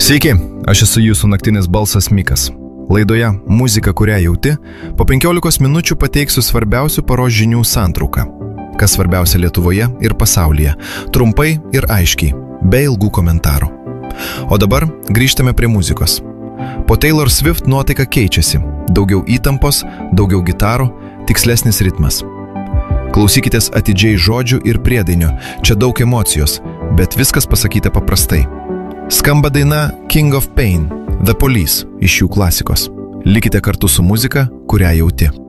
Sveiki, aš esu jūsų naktinis balsas Mikas. Laidoje Muzika, kurią jauti, po 15 minučių pateiksiu svarbiausių paros žinių santrauką. Kas svarbiausia Lietuvoje ir pasaulyje, trumpai ir aiškiai, be ilgų komentarų. O dabar grįžtame prie muzikos. Po Taylor Swift nuotaika keičiasi, daugiau įtampos, daugiau gitarų, tikslesnis ritmas. Klausykitės atidžiai žodžių ir priedainio, čia daug emocijos, bet viskas pasakyta paprastai. Skamba daina King of Pain, The Police iš jų klasikos. Likite kartu su muzika, kurią jauti.